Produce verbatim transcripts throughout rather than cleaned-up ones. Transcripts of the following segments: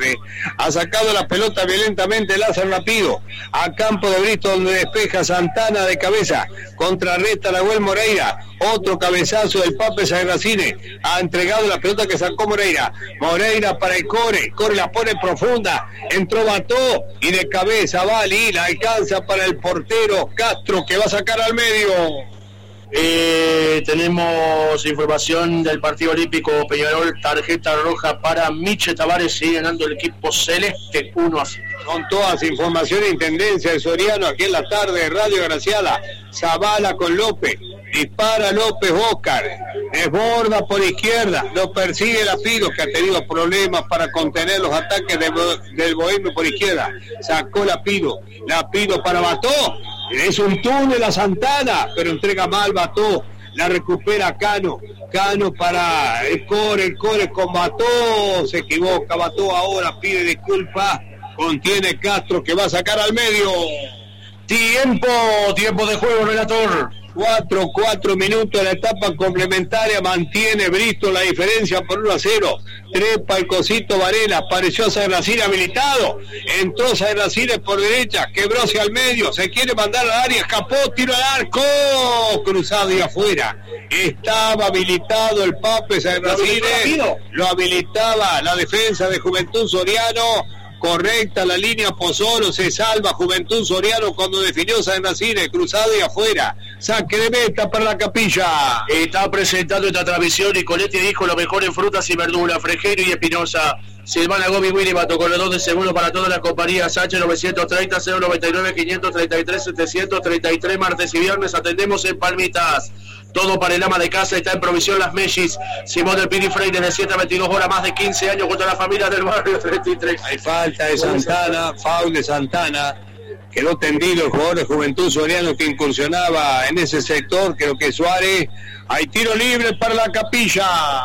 López. Ha sacado la pelota violentamente Lázaro Lapido. A campo de Brito, donde despeja Santana de cabeza. Contrarresta Nahuel Moreira. Otro cabezazo del Pape Sagracine. Ha entregado la pelota que sacó Moreira. Moreira para el Core. Core la pone profunda. Entró Bató. Y de cabeza va y la alcanza para el portero Castro, que va a sacar al medio. Eh, tenemos información del partido olímpico Peñarol, tarjeta roja para Miche Tavares, sigue ganando el equipo celeste uno a cero. Con todas información e intendencia de Soriano aquí en la tarde de Radio Graciala. Zavala con López, dispara López Óscar, desborda por izquierda, lo persigue Lapido, que ha tenido problemas para contener los ataques de, del Bohemio por izquierda. Sacó Lapido, Lapido para Bató. Es un túnel a Santana, pero entrega mal Bató. La recupera Cano. Cano para el Core, el Core con Bató. Se equivoca Bató ahora, pide disculpas. Contiene Castro, que va a sacar al medio. Tiempo, tiempo de juego, relator. cuatro, cuatro minutos de la etapa complementaria. Mantiene Bristol la diferencia por uno a cero. Trepa el cosito Varela. Apareció Sagracine habilitado. Entró Sagracine por derecha. Quebró hacia el medio. Se quiere mandar al área. Escapó. Tiro al arco. Cruzado y afuera. Estaba habilitado el Pape Sagracine. Lo habilitaba la defensa de Juventud Soriano. Correcta la línea Pozzolo, se salva Juventud Soriano cuando definió Sagracine, cruzado y afuera. Saque de meta para la Capilla. Está presentando esta transmisión y Coletti dijo lo mejor en frutas y verduras, Frejero y Espinosa. Silvana Gobi Willy Bato, corredor de seguro para toda la compañía. Sánchez novecientos treinta, cero noventa y nueve, quinientos treinta y tres, setecientos treinta y tres. Martes y viernes atendemos en Palmitas. Todo para el ama de casa, está en provisión Las Mellis. Simón del Piri Freire de siete a veintidós horas, más de quince años contra la familia del barrio treinta y tres. Hay falta de Santana, foul de Santana. Quedó tendido el jugador de Juventud Soriano que incursionaba en ese sector, creo que Suárez. Hay tiro libre para la Capilla.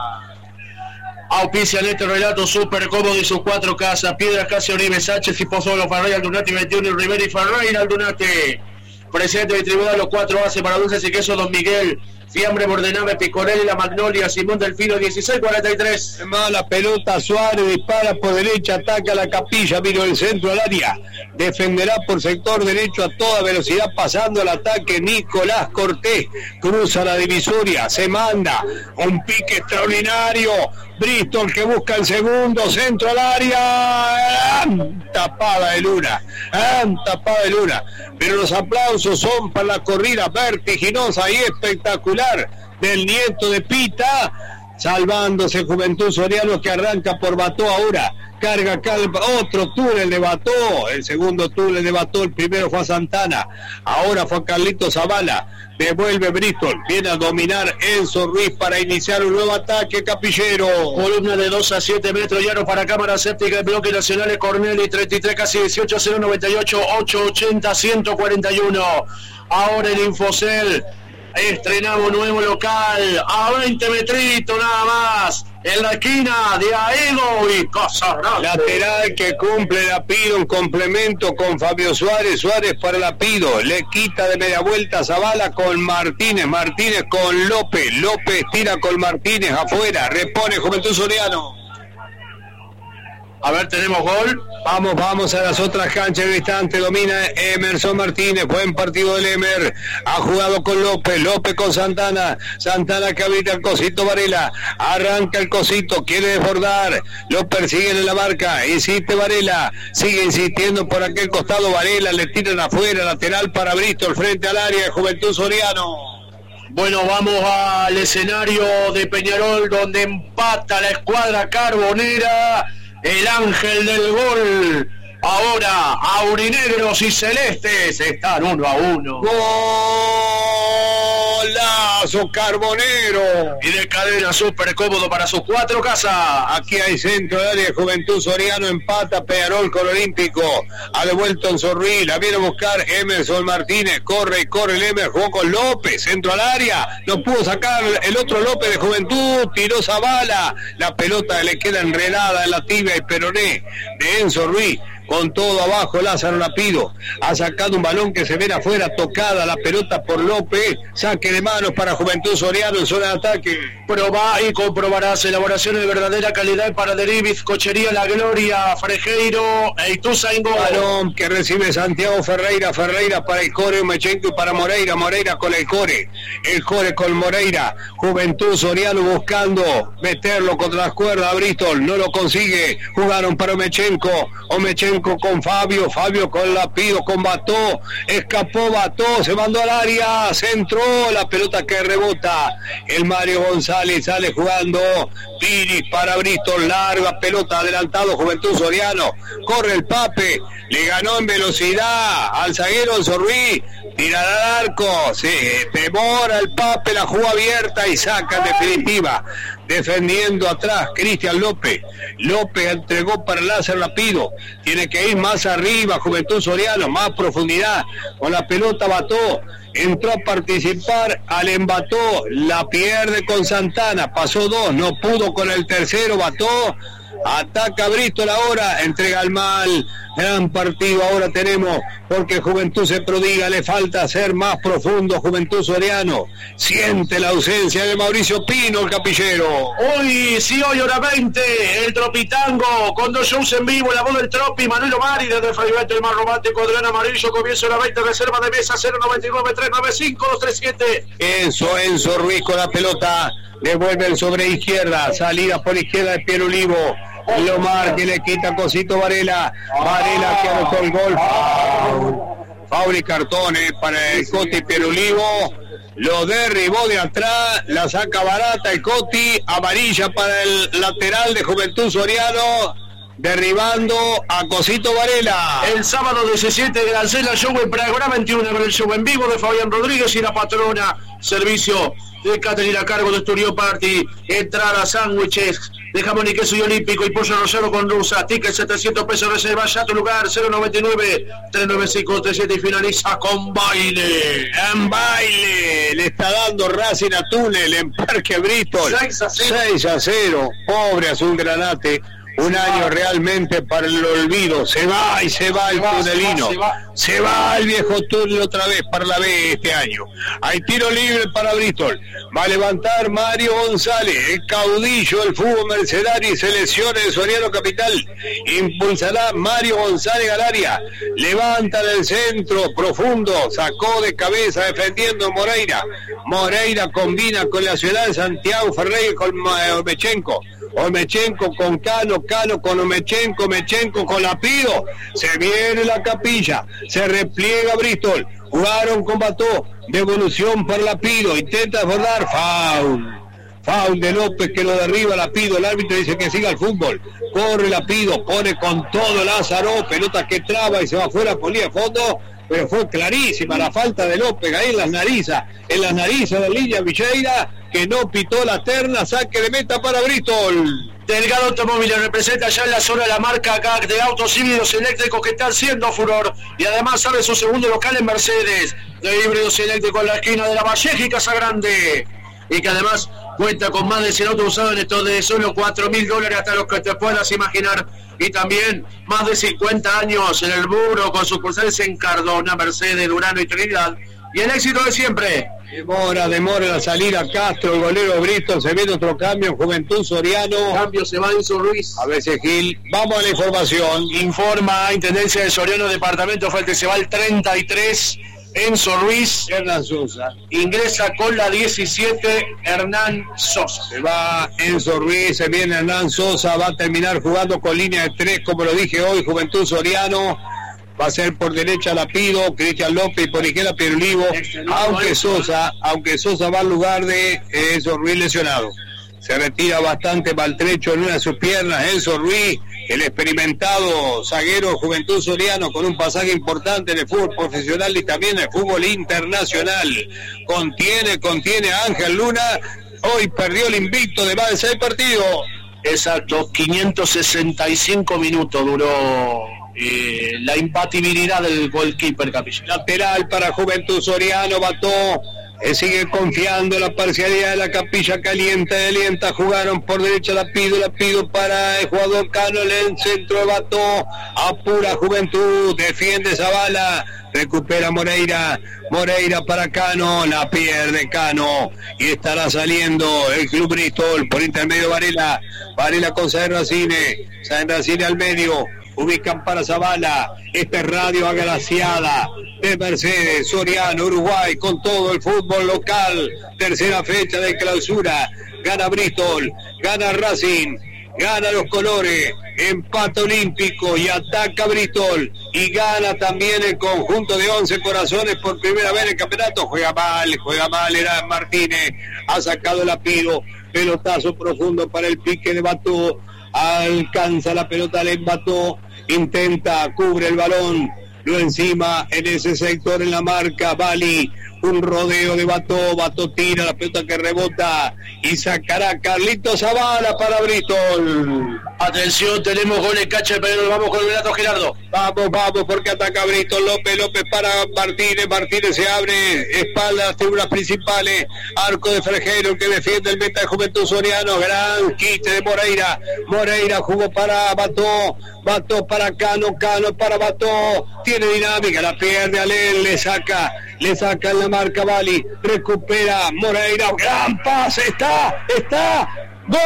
Auspician este relato súper cómodo y sus cuatro casas. Piedras Casi Oribe, Sánchez y Pozzolo, Ferreira Aldunati, veintiuno y Rivera y Ferreira Aldunati. Presente distribuida los cuatro A C para dulces y queso Don Miguel. Fiambre, Bordenave, Picorelli, La Magnolia, Simón Delfino, dieciséis cuarenta y tres. Mala pelota, Suárez dispara por derecha, ataca a la Capilla, vino el centro al área. Defenderá por sector derecho a toda velocidad, pasando el ataque Nicolás Cortés. Cruza la divisoria, se manda. Un pique extraordinario. Bristol que busca el segundo, centro al área. ¡Ah! Tapada de Luna. ¡Ah! Tapada de Luna. Pero los aplausos son para la corrida vertiginosa y espectacular del nieto de Pita, salvándose Juventud Soriano, que arranca por Bató ahora. Carga acá otro túnel de Bató, el segundo túnel de Bató, el primero fue a Santana, ahora fue a Carlito Zavala. Devuelve Bristol, viene a dominar Enzo Ruiz para iniciar un nuevo ataque capillero. Columna de dos a siete metros, llano para cámara séptica de bloque nacional, Corneli, treinta y tres, casi dieciocho, cero noventa y ocho, ochocientos ochenta, ciento cuarenta y uno. Ahora el Infocel, estrenamos nuevo local, a veinte metritos nada más, en la esquina de Aedo y Casarate. Lateral que cumple Lapido, un complemento con Fabio Suárez, Suárez para Lapido, le quita de media vuelta a Zavala con Martínez, Martínez con López, López tira con Martínez afuera, repone Juventud Soriano. A ver, tenemos gol. Vamos, vamos a las otras canchas. El instante domina Emerson Martínez. Buen partido del Emer. Ha jugado con López. López con Santana. Santana que habilita el cosito Varela. Arranca el cosito. Quiere desbordar. Lo persiguen en la marca. Insiste Varela. Sigue insistiendo por aquel costado Varela. Le tiran afuera. Lateral para Bristol frente al área de Juventud Soriano. Bueno, vamos al escenario de Peñarol, donde empata la escuadra carbonera. El ángel del gol. Ahora, aurinegros y celestes están uno a uno. Golazo Carbonero. Y de cadena súper cómodo para sus cuatro casas. Aquí hay centro de área de Juventud Soriano. Empata Peñarol con Olímpico. Ha devuelto en Zorrí. La viene a buscar Emerson Martínez. Corre y corre el Emer. Jugó con López. Centro al área. No pudo sacar el otro López de Juventud. Tiró Zavala. La pelota le queda enredada en la tibia y peroné de Enzo Ruiz. con todo abajo Lázaro Lapido, ha sacado un balón que se ve afuera, tocada la pelota por López, saque de manos para Juventud Soriano en zona de ataque. Probá y comprobarás elaboraciones de verdadera calidad para Derivis, Cochería La Gloria, Frejeiro e Ituzaingó. Balón que recibe Santiago Ferreira, Ferreira para el Core, Umechenko y para Moreira, Moreira con el Core, el Core con Moreira, Juventud Soriano buscando meterlo contra las cuerdas, Bristol no lo consigue, jugaron para Umechenko, Umechenko con Fabio, Fabio con Lapido, con Bató, escapó Bató, se mandó al área, se entró, la pelota que rebota, el Mario González sale jugando, Piris para Bristol, larga pelota, adelantado Juventud Soriano, corre el Pape, le ganó en velocidad al zaguero Enzo Ruiz, tirará al arco, se demora el Pape, la jugó abierta y saca en definitiva, defendiendo atrás Cristian López, López entregó para Lázaro Lapido, tiene que ir más arriba Juventud Soriano, más profundidad, con la pelota Bató, entró a participar, al embató, la pierde con Santana, pasó dos, no pudo con el tercero, Bató, ataca Bristol ahora, entrega al mal, gran partido ahora tenemos, porque Juventud se prodiga, le falta ser más profundo, Juventud Soriano, siente la ausencia de Mauricio Pino, el capillero. Hoy, sí, hoy hora veinte, el Tropitango, con dos shows en vivo, la voz del Tropi, Manuel Omari, desde el Fragmento, el más romántico, Adrián Amarillo, comienzo hora veinte, reserva de mesa, cero noventa y nueve, tres nueve cinco, dos tres siete. Enzo, Enzo Ruiz con la pelota, devuelve el sobre izquierda, salida por izquierda de Piero Olivo, Lomar que le quita Cosito Varela, Varela que anotó el gol, Faul y cartones para el Coti Piero Olivo, lo derribó de atrás, la saca barata el Coti, amarilla para el lateral de Juventud Soriano, derribando a Cosito Varela. El sábado diecisiete de la Cela, show en Praga veintiuno, con el show en vivo de Fabián Rodríguez y la patrona, servicio de catering a cargo de Studio Party, entrada, sándwiches de jamón y queso y olímpico y pollo rosado con rusa, ticket setecientos pesos, reserva ya tu lugar, cero noventa y nueve, tres nueve cinco, tres siete y finaliza con baile. En baile, le está dando Racing a Túnel en Parque Bristol, seis a cero, pobre Azul Granate. Un año realmente para el olvido. Se va y se va el tunelino. Se va, se va el viejo túnel otra vez para la B este año. Hay tiro libre para Bristol. Va a levantar Mario González, el caudillo del fútbol mercedario y selecciones de Soriano Capital. Impulsará Mario González al área. Levanta del centro profundo. Sacó de cabeza defendiendo Moreira. Moreira combina con la ciudad de Santiago Ferreira y con Omechenko. Omechenko con Cano, Cano con Omechenko, Omechenko con Lapido, se viene la capilla, se repliega Bristol, jugaron con Bató, devolución para Lapido, intenta abordar, foul, foul de López que lo derriba Lapido, el árbitro dice que siga el fútbol, corre Lapido, pone con todo Lázaro, pelota que traba y se va afuera por línea de fondo, pero fue clarísima la falta de López ahí en las narices, en las narices de Línea Villeira, que no pitó la terna, saque de meta para Bristol. Delgado Automóviles representa ya en la zona la marca G A C de autos híbridos eléctricos que están siendo furor y además abre su segundo local en Mercedes de híbridos eléctricos en la esquina de La Valleja y Casa Grande, y que además cuenta con más de cien autos usados en esto de solo cuatro mil dólares hasta los que te puedas imaginar, y también más de cincuenta años en el Buro con sucursales en Cardona, Mercedes, Durano y Trinidad, y el éxito de siempre. Demora, demora la salida Castro, el golero Bristol, se viene otro cambio en Juventud Soriano. Cambio, se va Enzo Ruiz. A veces Gil, vamos a la información. Informa Intendencia de Soriano, Departamento Fuerte, se va el treinta y tres, Enzo Ruiz. Hernán Sosa. Ingresa con la diecisiete, Hernán Sosa. Se va Enzo Ruiz, se viene Hernán Sosa, va a terminar jugando con línea de tres, como lo dije hoy, Juventud Soriano. Va a ser por derecha Lapido, Cristian López y por izquierda Piero Olivo, aunque Sosa, aunque Sosa va al lugar de Enzo Ruiz lesionado. Se retira bastante maltrecho en una de sus piernas Enzo Ruiz, el experimentado zaguero de Juventud Soriano con un pasaje importante en el fútbol profesional y también en el fútbol internacional. Contiene, contiene a Ángel Luna, hoy perdió el invicto de más de seis partidos. Exacto, quinientos sesenta y cinco minutos duró Eh, la imbatibilidad del goalkeeper Capilla. Lateral para Juventud Soriano, Bató, sigue confiando en la parcialidad de la Capilla. Calienta, alienta, jugaron por derecha, la pido, la pido para el jugador Cano, en el centro de Bató, apura Juventud, defiende Zavala, recupera Moreira, Moreira para Cano, la pierde Cano, y estará saliendo el Club Bristol por intermedio Varela, Varela con San Racine, San Racine al medio, ubican para Zavala. Esta es radio agraciada de Mercedes, Soriano, Uruguay, con todo el fútbol local. Tercera fecha de clausura. Gana Bristol, gana Racing, gana los colores, empate olímpico y ataca Bristol. Y gana también el conjunto de Once Corazones por primera vez en el campeonato. Juega mal, juega mal, era Martínez, ha sacado el apido. Pelotazo profundo para el pique de Bató. Alcanza la pelota, le embató, intenta, cubre el balón, lo encima en ese sector en la marca, Bali, un rodeo de Bató, Bató tira la pelota que rebota y sacará Carlitos Zavala para Bristol. Atención, tenemos gol en cancha de Peñarol, vamos con el relato Gerardo. Vamos, vamos, porque ataca Bristol. López, López para Martínez, Martínez se abre, espalda las tribunas principales, arco de Frejero que defiende el meta de Juventud Soriano, gran quite de Moreira, Moreira jugó para Bató, Bató para Cano, Cano para Bató, tiene dinámica, la pierde Alén, le saca, le saca en la marca Bali, recupera Moreira, gran pase, está, está, ¡gol!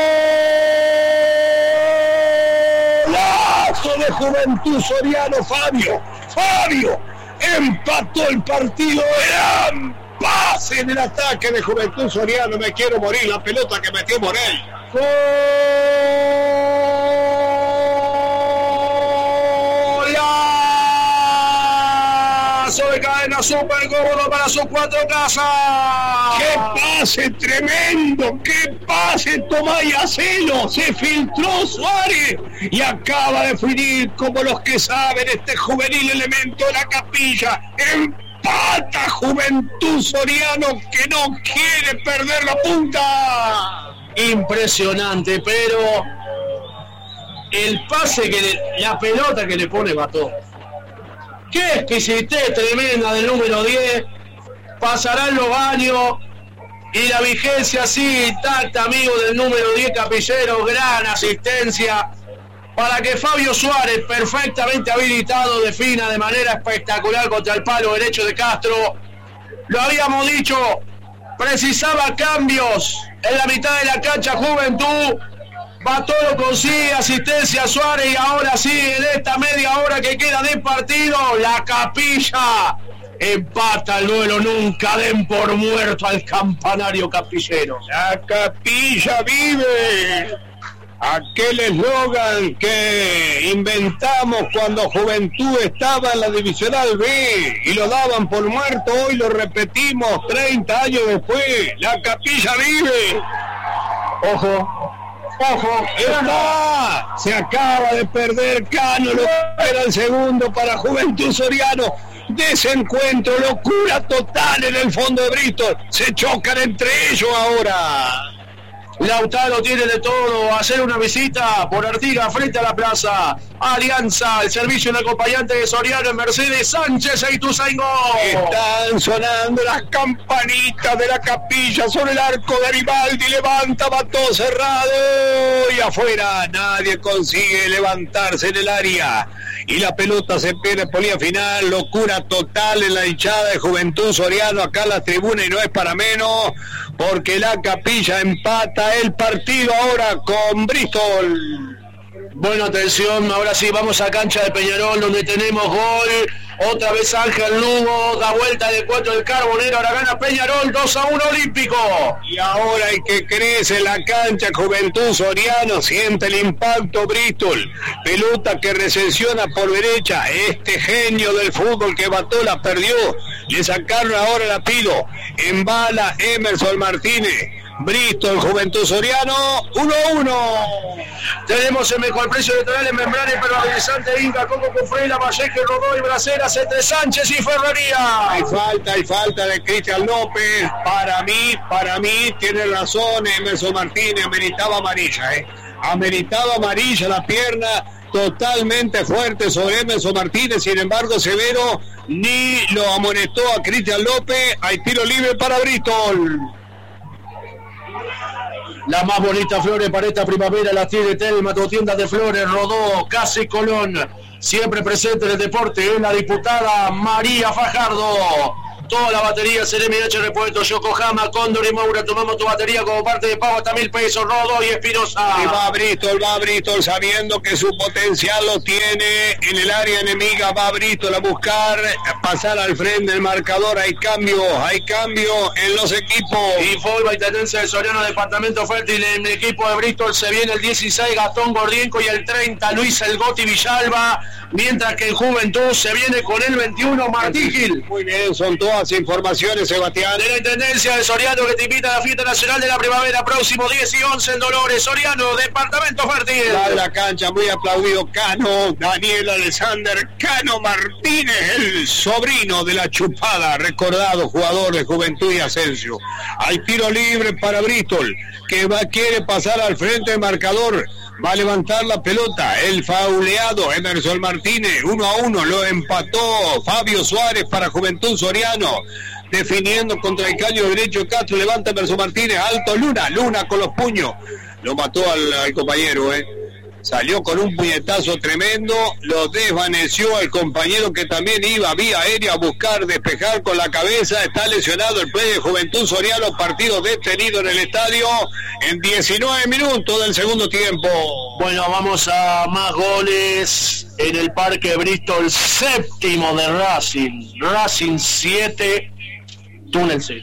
¡Golazo de Juventud Soriano! Fabio, Fabio, empató el partido, gran pase en el ataque de Juventud Soriano, me quiero morir, la pelota que metió Moreira. De cadena súper cómodo para sus cuatro casas. ¡Qué pase tremendo! ¡Qué pase! Tomá y hacelo. Se filtró Suárez y acaba de definir como los que saben este juvenil elemento de la Capilla. Empata Juventud Soriano que no quiere perder la punta. Impresionante, pero el pase que le, la pelota que le pone Bató. ¡Qué exquisitez tremenda del número diez! Pasarán los años y la vigencia sigue intacta, amigo del número diez Capillero. Gran asistencia para que Fabio Suárez, perfectamente habilitado, defina de manera espectacular contra el palo derecho de Castro. Lo habíamos dicho, precisaba cambios en la mitad de la cancha Juventud. Bató lo consigue, asistencia a Suárez, y ahora sí, en esta media hora que queda de partido, la Capilla empata el duelo. Nunca den por muerto al campanario capillero. La Capilla vive. Aquel eslogan que inventamos cuando Juventud estaba en la Divisional B y lo daban por muerto, hoy lo repetimos treinta años después. La Capilla vive. Ojo. Ojo, está, se acaba de perder Cano, lo era el segundo para Juventud Soriano. Desencuentro, locura total en el fondo de Bristol. Se chocan entre ellos ahora. Lautaro tiene de todo, hacer una visita por Artigas frente a la plaza. Alianza, el servicio de acompañante de Soriano en Mercedes, Sánchez e Ituzaingó. Están sonando las campanitas de la Capilla sobre el arco de Garibaldi, levanta, Bató cerrado y afuera, nadie consigue levantarse en el área. Y la pelota se pierde por línea final, locura total en la hinchada de Juventud Soriano, acá en la tribuna, y no es para menos, porque la Capilla empata el partido ahora con Bristol. Bueno, atención, ahora sí vamos a cancha de Peñarol, donde tenemos gol. Otra vez Ángel Lugo, da vuelta de cuatro del Carbonero, ahora gana Peñarol, dos a uno Olímpico. Y ahora hay que crece la cancha, Juventud Soriano, siente el impacto Bristol. Pelota que recepciona por derecha, este genio del fútbol que Bató la perdió. Le sacaron ahora la pido, embala Emerson Martínez. Bristol, Juventud Soriano, uno a uno. Tenemos el mejor precio electoral en membrana impermeabilizante Inca, Coco Cufrela, Vallejo, Rodó y Braceras entre Sánchez y Ferrería. Hay falta, hay falta de Cristian López. Para mí, para mí, tiene razón Emerson Martínez, ameritaba amarilla, eh. Ameritaba amarilla la pierna totalmente fuerte sobre Emerson Martínez. Sin embargo, Severo ni lo amonestó a Cristian López. Hay tiro libre para Bristol. Las más bonitas flores para esta primavera las tiene Telma, tu tienda de flores, Rodó, Casi Colón. Siempre presente en el deporte es la diputada María Fajardo. Toda la batería C M H Repuesto, Yokohama, Cóndor y Moura. Tomamos tu batería como parte de pago hasta mil pesos. Rodó y Espinosa. Y va Bristol, va Bristol, sabiendo que su potencial lo tiene en el área enemiga. Va Bristol a buscar pasar al frente del marcador. Hay cambio, hay cambio en los equipos. Informa Intendencia de Soriano, Departamento Fértil. En el equipo de Bristol se viene el dieciséis, Gastón Gordienco, y el treinta, Luis El Goti Villalba. Mientras que en Juventud se viene con el veintiuno, Martín Gil. Muy bien, son todas informaciones, Sebastián. De la Intendencia de Soriano, que te invita a la Fiesta Nacional de la Primavera, próximo diez y once en Dolores. Soriano, Departamento Fértil. La, la cancha, muy aplaudido Cano, Daniel Alexander Cano Martínez, el sobrino de la Chupada, recordado jugador de Juventud y Ascenso. Hay tiro libre para Bristol, que va, quiere pasar al frente del marcador. Va a levantar la pelota, el fauleado Emerson Martínez, uno a uno, lo empató Fabio Suárez para Juventud Soriano, definiendo contra el caño derecho Castro, levanta Emerson Martínez, alto Luna, Luna con los puños, lo mató al, al compañero, eh. Salió con un puñetazo tremendo, lo desvaneció al compañero que también iba vía aérea a buscar despejar con la cabeza. Está lesionado el play de Juventud Soriano, partido detenido en el estadio en diecinueve minutos del segundo tiempo. Bueno, vamos a más goles en el Parque Bristol, séptimo de Racing, Racing siete, Túnel seis.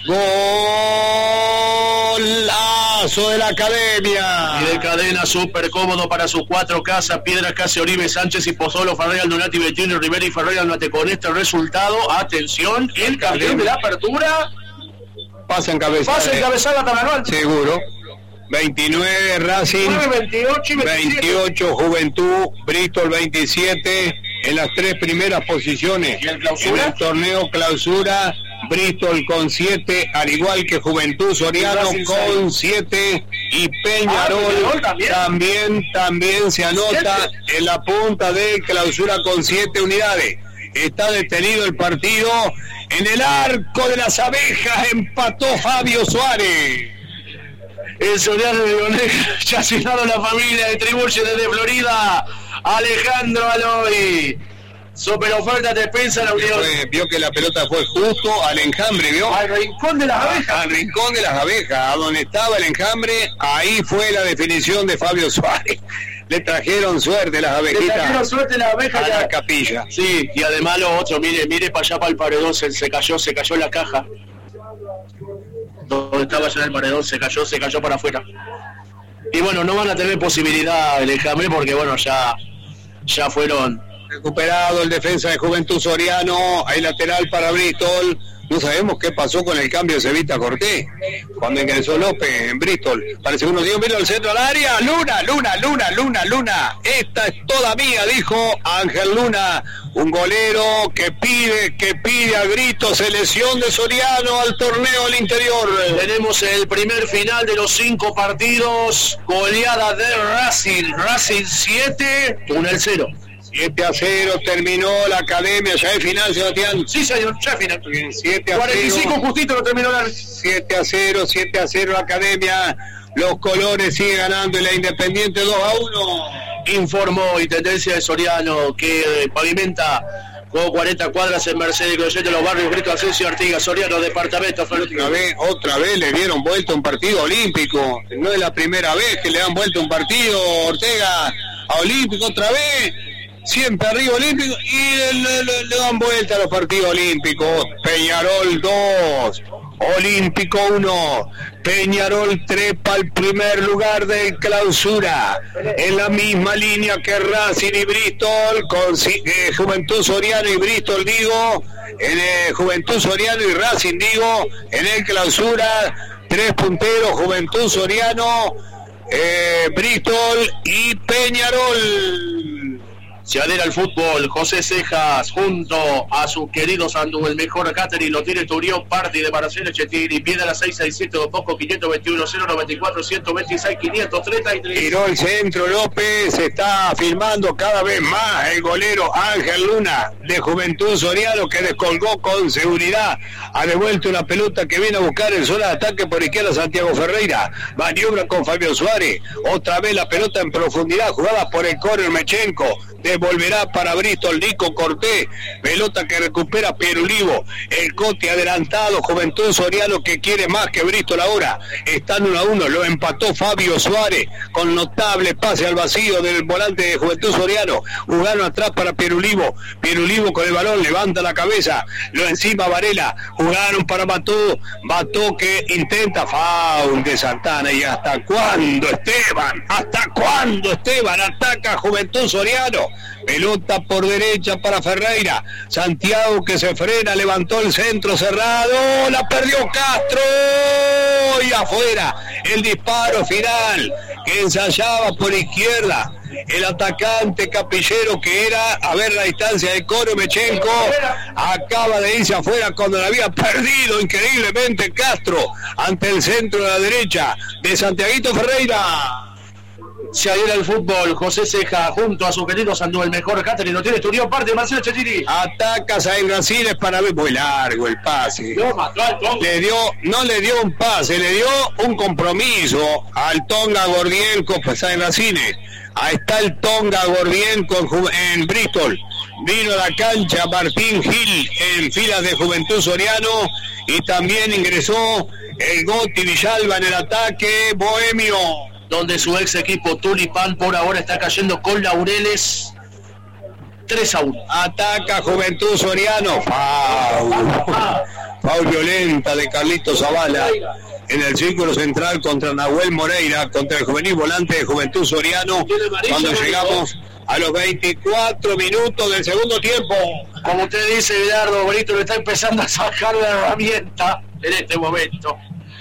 Golazo de la Academia. Y de cadena súper cómodo para sus cuatro casas: Piedras, Case, Oribe, Sánchez y Pozzolo, Ferreira, Donati, Bettino, Rivera y Ferreira Donate. Con este resultado, atención, el campeón de la apertura pasa en cabeza. Pasa en cabeza la tabla anual. Seguro. veintinueve Racing, veintiocho, y veintiocho Juventud, Bristol veintisiete, en las tres primeras posiciones. ¿Y el clausura? En el torneo clausura, Bristol con siete, al igual que Juventud Soriano con siete, y Peñarol, ah, Peñarol también. también también se anota ¿Siete? En la punta de clausura con siete unidades. Está detenido el partido en el arco de las abejas, empató Fabio Suárez. El Soriano de Leonel, ya asignado la familia, distribuye desde Florida Alejandro Aloy. Super oferta te pensa la Unión. Fue, vio que la pelota fue justo al enjambre, ¿vio? Al rincón de las abejas. Al rincón de las abejas, a donde estaba el enjambre, ahí fue la definición de Fabio Suárez. Le trajeron suerte las abejitas. Le trajeron suerte las abejas a la... la capilla. Sí, y además lo otro, mire, mire para allá para el paredón, se, se cayó, se cayó la caja. Donde estaba ya el paredón, se cayó, se cayó para afuera. Y bueno, no van a tener posibilidad el enjambre porque bueno, ya, ya fueron. Recuperado el defensa de Juventud Soriano, hay lateral para Bristol. No sabemos qué pasó con el cambio de Cevita Cortés cuando ingresó López en Bristol. Parece que uno dio vino al centro al área. Luna, Luna, Luna, Luna, Luna. Esta es toda mía, dijo Ángel Luna. Un golero que pide, que pide a grito selección de Soriano al torneo al interior. Tenemos el primer final de los cinco partidos. Goleada de Racing. Racing siete, Túnel cero. siete a cero terminó la Academia, ya es final, Sebastián. Sí, señor, ya es final. siete a cuarenta y cinco cero. justito lo terminó la... siete a cero, siete a cero la Academia. Los colores siguen ganando y la Independiente dos a uno. Informó Intendencia de Soriano que pavimenta con cuarenta cuadras en Mercedes Cruzete, los barrios Brito, Asensio, Artigas, Soriano, Departamento. Otra vez, otra vez le dieron vuelta un partido olímpico. No es la primera vez que le dan vuelta un partido, Ortega, a olímpico otra vez. Siempre arriba olímpico y le, le, le dan vuelta a los partidos olímpicos. Peñarol dos, Olímpico uno. Peñarol trepa al primer lugar de clausura en la misma línea que Racing y Bristol, con eh, Juventud Soriano y Bristol, digo, en eh, Juventud Soriano y Racing, digo, en el clausura, tres punteros, Juventud Soriano, eh, Bristol y Peñarol. Se adhiera al fútbol José Cejas junto a su querido Sandú, el mejor catering lo tiene Turión Party de Marcelo Chetini. Pide a la seis seis siete dos poco quinientos veintiuno cero noventa y cuatro ciento veintiséis quinientos treinta y tres. Tiró el centro López, se está filmando cada vez más el golero Ángel Luna de Juventud Soriano, que descolgó con seguridad. Ha devuelto una pelota que viene a buscar en zona de ataque por izquierda Santiago Ferreira. Maniobra con Fabio Suárez. Otra vez la pelota en profundidad, jugada por el córner Mechenko. Devolverá para Bristol Nico Cortés, pelota que recupera Pierulivo, el Coti adelantado, Juventud Soriano que quiere más que Bristol ahora, están uno a uno, lo empató Fabio Suárez con notable pase al vacío del volante de Juventud Soriano, jugaron atrás para Pierulivo, Pierulivo con el balón, levanta la cabeza, lo encima Varela, jugaron para Bató, Bató que intenta, faul de Santana, y hasta cuándo Esteban, hasta cuándo Esteban, ataca Juventud Soriano. Pelota por derecha para Ferreira. Santiago que se frena, levantó el centro cerrado, la perdió Castro y afuera el disparo final que ensayaba por izquierda el atacante Capillero, que era, a ver la distancia de Coro Mechenko, acaba de irse afuera cuando la había perdido increíblemente Castro ante el centro de la derecha de Santiaguito Ferreira. Se adhiera al fútbol José Ceja junto a su querido Sandú, el mejor catering lo tiene Turión Parte de Marcelo Chetini. Ataca Saín Raciles para ver, muy largo el pase. Le dio, no le dio un pase, le dio un compromiso al Tonga Gordienko, pues Saín Raciles. Ahí está el Tonga Gordienko en, en Bristol. Vino a la cancha Martín Gil en filas de Juventud Soriano y también ingresó el Goti Villalba en el ataque bohemio, donde su ex equipo Tulipán por ahora está cayendo con Laureles tres a uno. Ataca Juventud Soriano. Faul. Faul violenta de Carlito Zavala en el círculo central contra Nahuel Moreira, contra el juvenil volante de Juventud Soriano, cuando llegamos a los veinticuatro minutos del segundo tiempo. Como usted dice, Gerardo, Brito le está empezando a sacar la herramienta en este momento.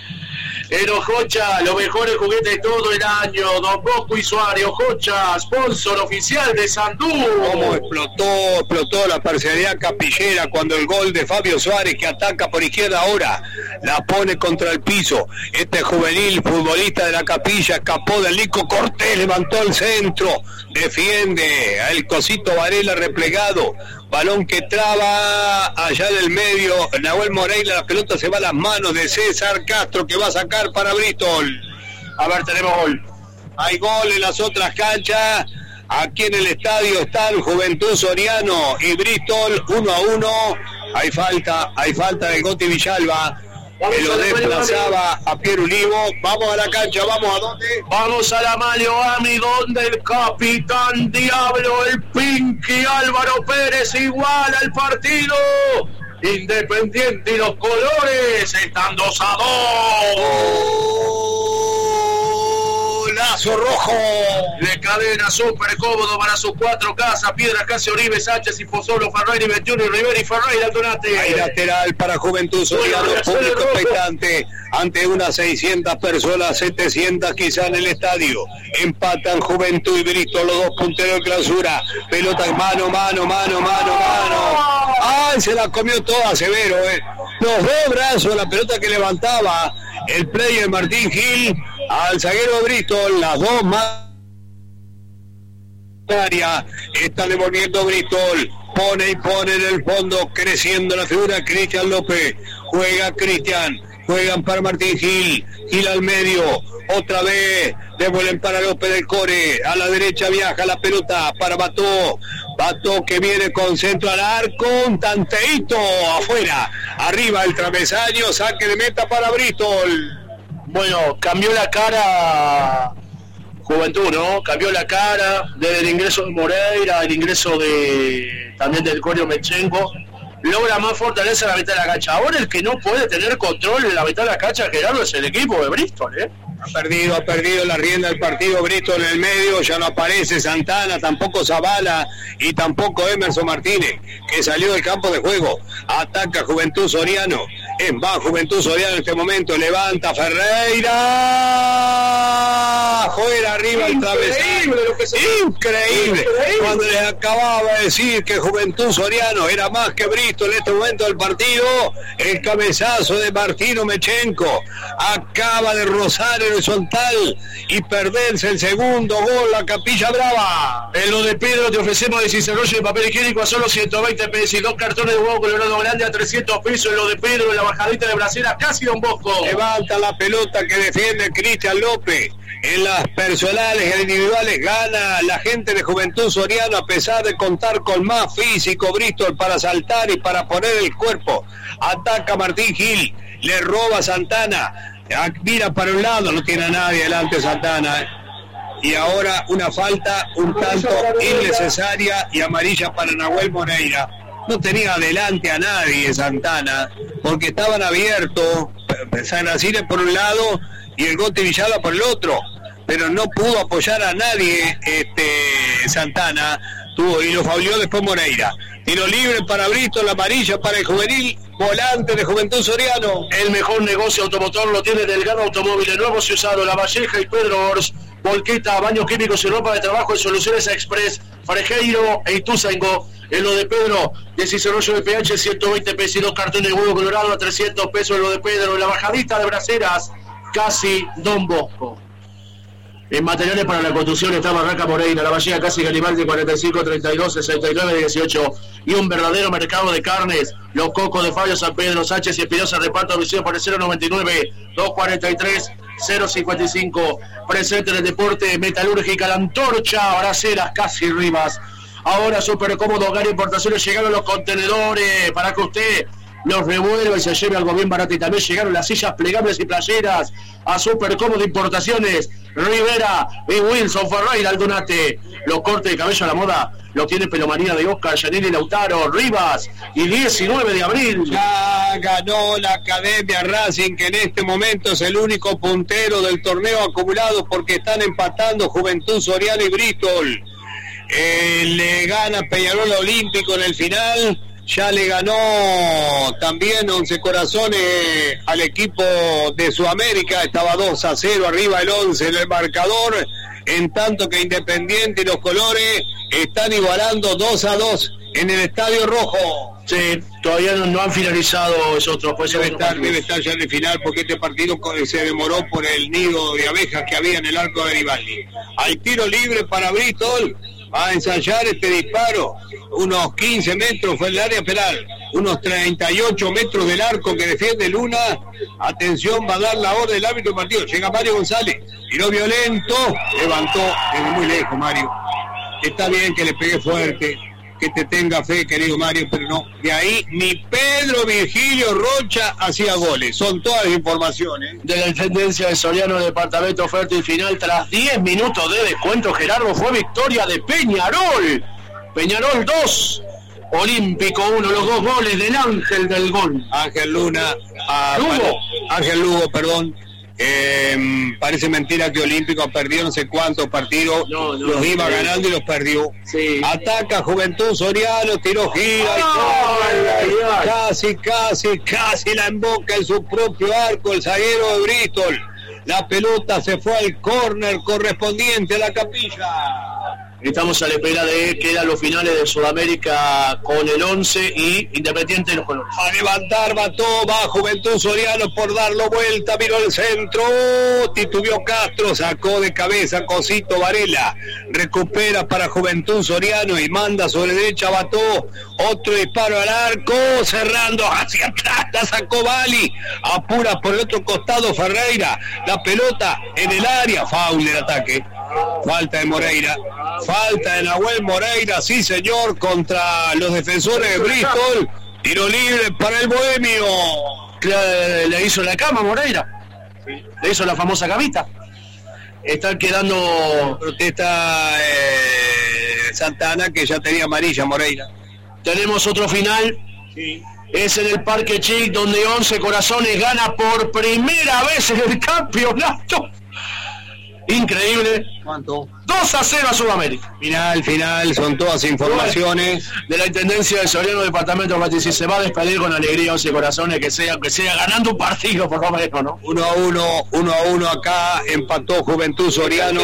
En Ojocha, los mejores juguetes de todo el año. Don Bosco y Suárez, Ojocha, sponsor oficial de Sandú. Cómo explotó, explotó la parcialidad capillera cuando el gol de Fabio Suárez, que ataca por izquierda ahora, la pone contra el piso. Este juvenil futbolista de la Capilla escapó del Nico Cortés, levantó el centro, defiende a el Cosito Varela replegado. Balón que traba allá del medio, Nahuel Moreira, la pelota se va a las manos de César Castro, que va a sacar para Bristol. A ver, tenemos gol. Hay gol en las otras canchas. Aquí en el estadio están Juventud Soriano y Bristol uno a uno. Hay falta, hay falta de Goti Villalba, que lo desplazaba a Pierulivo. Vamos a la cancha, vamos a dónde? Vamos a la Malioami, donde el capitán Diablo, el Pinky Álvaro Pérez, iguala el partido. Independiente y los colores están dos a dos. Lazo rojo de cadena súper cómodo para sus cuatro casas: Piedra, Casio, Oribe, Sánchez y Pozzolo, Ferreira y veintiuno y Rivera y Ferreira Donate. Hay lateral para Juventud Soriano, público expectante ante unas seiscientas personas, setecientas quizá en el estadio. Empatan Juventud y Bristol, los dos punteros de clausura. Pelota en mano, mano, mano, mano, mano. ¡Ay! Se la comió toda Severo, eh. Los dos brazos, la pelota que levantaba el player Martín Gil al zaguero Bristol, las dos más están devolviendo Bristol, pone y pone en el fondo, creciendo la figura Cristian López, juega Cristian, juegan para Martín Gil, Gil al medio, otra vez devuelven para López del Core, a la derecha viaja la pelota para Bató, Bató que viene con centro al arco, un tanteíto afuera, arriba el travesaño, saque de meta para Bristol. Bueno, cambió la cara Juventud, ¿no? Cambió la cara desde el ingreso de Moreira, el ingreso de también del Corio Mechenko. Logra más fortaleza en la mitad de la cancha. Ahora el que no puede tener control en la mitad de la cancha, Gerardo, es el equipo de Bristol, ¿eh? Ha perdido, ha perdido la rienda del partido Bristol en el medio, ya no aparece Santana, tampoco Zavala y tampoco Emerson Martínez, que salió del campo de juego. Ataca Juventud Soriano Es más, Juventud Soriano en este momento levanta Ferreira. Fuera, arriba el travesaño. Increíble. Increíble. Cuando les acababa de decir que Juventud Soriano era más que Bristol en este momento del partido, el cabezazo de Martino Mechenko acaba de rozar el horizontal y perderse el segundo gol la Capilla Brava. En lo de Pedro te ofrecemos de Cicerollo de papel higiénico a solo ciento veinte pesos y dos cartones de huevo colorado grande a trescientos pesos. En lo de Pedro, en la bajadita de Brasera, casi Don Bosco. Levanta la pelota que defiende Cristian López. En las personales e individuales gana la gente de Juventud Soriano a pesar de contar con más físico Bristol para saltar y para poner el cuerpo. Ataca Martín Gil, le roba Santana, mira para un lado, no tiene a nadie delante Santana. Y ahora una falta un tanto innecesaria y amarilla para Nahuel Moreira. No tenía adelante a nadie Santana, porque estaban abiertos San Racine por un lado y el Gote Villalba por el otro, pero no pudo apoyar a nadie este Santana, tuvo y lo fauleó después Moreira. Tiro libre para Bristol, la amarilla para el juvenil volante de Juventud Soriano. El mejor negocio automotor lo tiene Delgado Automóviles, nuevos y usados, La Valleja y Pedro Ors. Volqueta, baños químicos y ropa de trabajo en Soluciones Express, Frejeiro e Ituzaingó. En lo de Pedro, de Cicerollo de P H, ciento veinte pesos y dos cartones de huevo colorado a trescientos pesos. En lo de Pedro, en la bajadita de Braceras, casi Don Bosco. En materiales para la construcción está Barraca Moreira, La Valleja, casi Garibaldi, cuarenta y cinco, treinta y dos, sesenta y nueve, dieciocho. Y un verdadero mercado de carnes. Los Cocos de Fabio San Pedro, Sánchez y Espinosa, reparto a visión por el cero noventa y nueve, doscientos cuarenta y tres, cero cincuenta y cinco. Presente en el deporte metalúrgica, La Antorcha, Braceras, casi Rivas. Ahora Super Cómodo Hogar Importaciones, llegaron los contenedores para que usted los revuelva y se lleve algo bien barato. Y también llegaron las sillas plegables y playeras a Super Cómodo Importaciones, Rivera y Wilson Ferreira Aldunate. Los cortes de cabello a la moda lo tiene Pelomanía de Oscar, Yanini Lautaro, Rivas y diecinueve de abril. Ya ganó la Academia Racing, que en este momento es el único puntero del torneo acumulado porque están empatando Juventud Soriano y Bristol. Eh, le gana Peñarol Olímpico en el final. Ya le ganó también Once Corazones al equipo de Sudamérica, estaba dos a cero arriba el Once en el marcador, en tanto que Independiente y los Colores están igualando dos a dos en el Estadio Rojo. Sí, todavía no, no han finalizado esos otros. Pues debe, estar, debe estar ya en el final porque este partido se demoró por el nido de abejas que había en el arco de Garibaldi. Hay tiro libre para Bristol. Va a ensayar este disparo, unos quince metros fue el área penal, unos treinta y ocho metros del arco que defiende Luna. Atención, va a dar la orden del árbitro del partido. Llega Mario González, tiró violento, levantó desde muy lejos Mario. Está bien que le pegue fuerte, que te tenga fe, querido Mario, pero no, de ahí ni Pedro Virgilio Rocha hacía goles. Son todas las informaciones de la Intendencia de Soriano, departamento fértil final. Tras diez minutos de descuento, Gerardo, fue victoria de Peñarol. Peñarol dos, Olímpico uno, los dos goles del Ángel del gol. Ángel Luna, a, Lugo. Ángel Lugo, perdón. Eh, parece mentira que Olímpico perdió no sé cuántos partidos, no, no, los iba sí. ganando y los perdió. Sí. Ataca Juventud Soriano, tiró gira, oh, ay, ay, ay. casi, casi, casi la emboca en su propio arco el zaguero de Bristol. La pelota se fue al córner correspondiente a la Capilla. Estamos a la espera de que eran los finales de Sudamérica con el once y Independiente de los Colores. A levantar, mató, va Juventud Soriano por darlo vuelta, miró el centro, titubeó Castro, sacó de cabeza Cosito Varela, recupera para Juventud Soriano y manda sobre derecha, Bató, otro disparo al arco, cerrando hacia atrás, la sacó Bali, apura por el otro costado Ferreira, la pelota en el área, foul el ataque. Falta de Moreira, falta de Nahuel Moreira, sí señor, contra los defensores de Bristol. Tiro libre para el bohemio. Le, le hizo la cama Moreira, le hizo la famosa camita. Están quedando. Protesta eh, Santana, que ya tenía amarilla Moreira. Tenemos otro final. Sí. Es en el Parque Chic, donde Once Corazones gana por primera vez en el campeonato. Increíble. ¿Cuánto? dos a cero a Sudamérica. Final, final, son todas informaciones de la Intendencia de Soriano, Departamento de Si se va a despedir con alegría, once corazones, que sea, que sea ganando un partido, por lo menos, ¿no? Uno a uno, uno a uno acá, empató Juventud Soriano,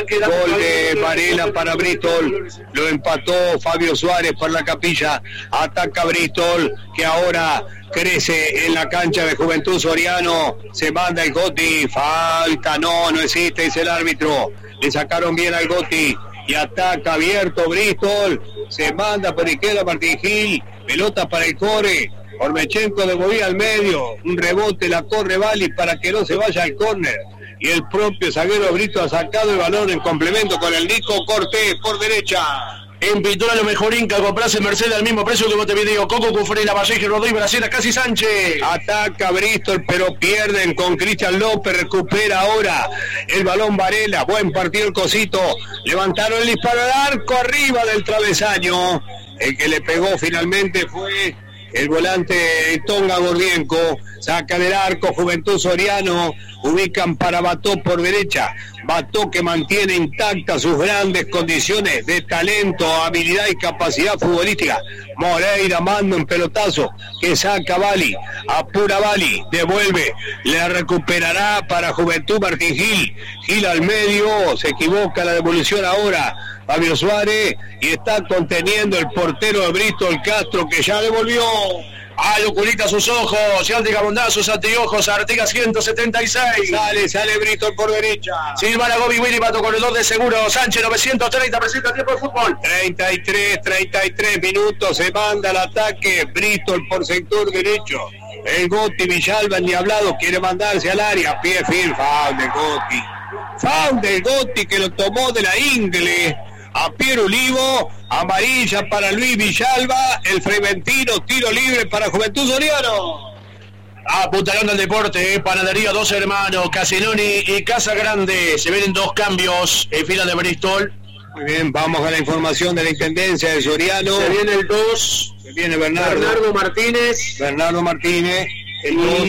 gol de Varela para Bristol, lo empató Fabio Suárez para la Capilla, ataca Bristol, que ahora crece en la cancha de Juventud Soriano, se manda el Goti, falta, no, no existe, dice el árbitro, le sacaron bien al Goti, y ataca abierto Bristol, se manda por izquierda Martín Gil, pelota para el Core, Ormechenko devolvía al medio, un rebote, la corre Vali para que no se vaya al córner, y el propio zaguero Brito ha sacado el balón en complemento con el Nico Cortés por derecha. En Pintura lo mejor Inca, comprarse Mercedes al mismo precio que Montevideo, Coco, Cufrey, Vallejo, Rodríguez, Brasiera, Casi Sánchez. Ataca Bristol, pero pierden con Cristian López, recupera ahora el balón Varela, buen partido el Cosito, levantaron el disparo al arco arriba del travesaño, el que le pegó finalmente fue el volante Tonga Gordienco, saca del arco Juventud Soriano, ubican para Bató por derecha, Bató que mantiene intactas sus grandes condiciones de talento, habilidad y capacidad futbolística. Moreira manda un pelotazo que saca Bali, apura Bali, devuelve, le recuperará para Juventud Martín Gil, Gil al medio, se equivoca la devolución ahora Fabio Suárez, y está conteniendo el portero de Bristol Castro, que ya devolvió. ¡Ay, oculita sus ojos! Yaldiga Bondá, sus anteojos, Artigas ciento setenta y seis. Sale, sale Bristol por derecha. Silvana Gobi Willy, Pato Corredor de Seguro, Sánchez novecientos treinta, presenta tiempo de fútbol. treinta y tres, treinta y tres minutos, se manda al ataque, Bristol por sector derecho. El Goti Villalba, ni hablado, quiere mandarse al área, pie firme, foul de Goti. Foul de Goti que lo tomó de la ingle. A Piero Olivo, amarilla para Luis Villalba, el Freventino, tiro libre para Juventud Soriano. Apuntalando al deporte, eh, Panadería Dos Hermanos, Casinoni y Casa Grande, se vienen dos cambios en fila de Bristol. Muy bien, vamos a la información de la Intendencia de Soriano. Se viene el dos, se viene Bernardo, Bernardo Martínez. Bernardo Martínez. El dos,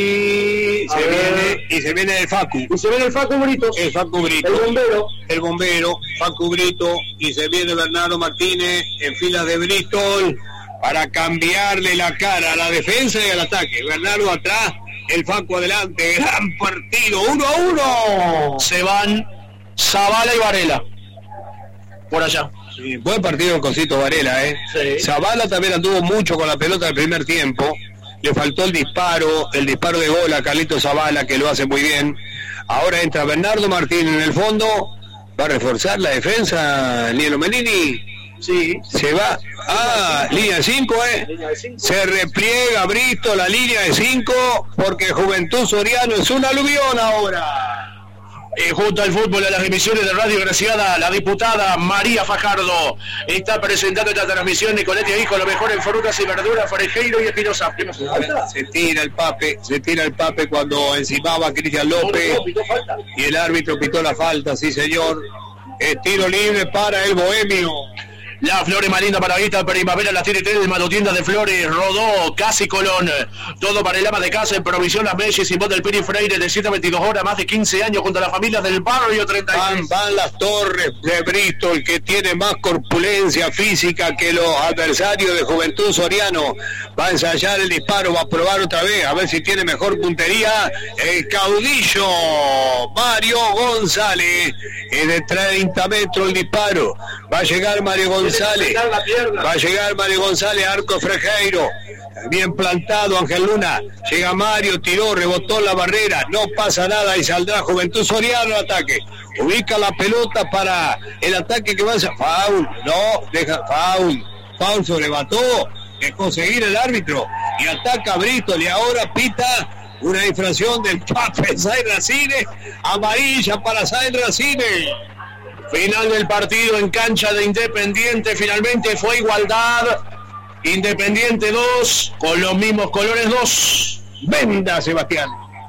y se viene y se viene el Facu y se viene el Facu Brito, el Facu Brito, el bombero, el bombero Facu Brito, y se viene Bernardo Martínez en filas de Bristol para cambiarle la cara a la defensa y al ataque. Bernardo atrás, el Facu adelante, gran partido, uno a uno. Se van Zavala y Varela por allá. Sí, buen partido el Cosito Varela, eh. Sí. Zavala también anduvo mucho con la pelota del primer tiempo. Le faltó el disparo, el disparo de gol a Carlito Zavala, que lo hace muy bien. Ahora entra Bernardo Martín en el fondo. ¿Va a reforzar la defensa Nielo Melini? Sí. Se va. Ah, línea de cinco, ¿eh? Se repliega Brito la línea de cinco, porque Juventud Soriano es un aluvión ahora. Eh, junto al fútbol, a las emisiones de Radio Graciada, la diputada María Fajardo está presentando esta transmisión. Nicoletti dijo lo mejor en frutas y verduras, Frejeiro y Espinosa. Se tira el pape, se tira el pape cuando encimaba a Cristian López, y el árbitro pitó la falta, sí señor. Es tiro libre para el Bohemio. La Flores más linda para esta primavera, las tiene tres de Manotienda de Flores, Rodó, Casi Colón. Todo para el ama de casa en provisión Las Meyes y del Piri Freire de siete a veintidós horas, más de quince años junto a las familias del barrio treinta y tres. Van, van las torres de Bristol, que tiene más corpulencia física que los adversarios de Juventud Soriano. Va a ensayar el disparo, va a probar otra vez, a ver si tiene mejor puntería. El caudillo Mario González, es de treinta metros el disparo. Va a llegar Mario González. Va a llegar Mario González, arco Frejeiro, bien plantado Ángel Luna, llega Mario, tiró, rebotó la barrera, no pasa nada y saldrá Juventud Soriano al ataque, ubica la pelota para el ataque que va a ser, faul, no, deja, faul, faul sobre Bató, que conseguir el árbitro, y ataca Bristol, y ahora pita una infracción del Pape Sainz Racine, amarilla para Sainz Racine. Final del partido en cancha de Independiente, finalmente fue igualdad. Independiente dos, con los mismos colores dos. Venda, Sebastián.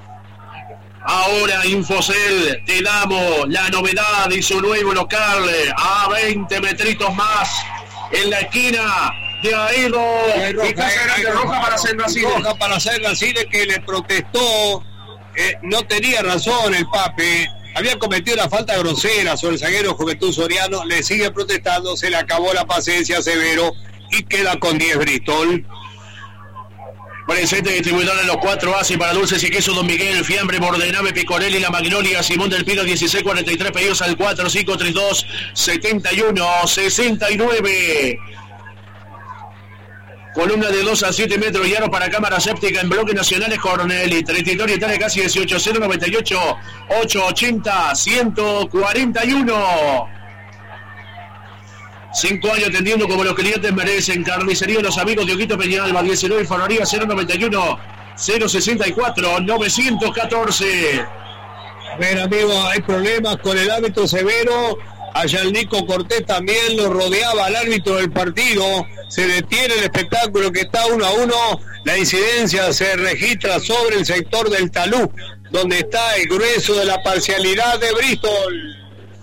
Ahora Infocel, te damos la novedad y su nuevo local a veinte metritos más en la esquina de Aedo. Roja, roja, roja para Sainz Racine. Roja para Sainz Racine, que le protestó. Eh, no tenía razón el Pape. había cometido una falta grosera sobre el zaguero Juventud Soriano, le sigue protestando, se le acabó la paciencia a Severo y queda con diez Bristol. Presente distribuidor en los cuatro A C I para dulces y queso Don Miguel, fiambre, Bordenave, Picorelli, La Magnolia, Simón del Pino, dieciséis cuarenta y tres, pedidos al cuatro cinco tres dos, setenta y uno sesenta y nueve. Columna de dos a siete metros y aro para cámara séptica en bloques nacionales Cornelli. Territorio Italia casi dieciocho, cero noventa y ocho, ochocientos ochenta, ciento cuarenta y uno. Cinco años atendiendo como los clientes merecen. Carnicería Los Amigos de Oquito Peñalba, diecinueve, Fornería cero noventa y uno, cero sesenta y cuatro, novecientos catorce. A ver, amigo, hay problemas con el árbitro Severo. Allá el Nico Cortés también lo rodeaba al árbitro del partido. Se detiene el espectáculo que está uno a uno. La incidencia se registra sobre el sector del talud, donde está el grueso de la parcialidad de Bristol.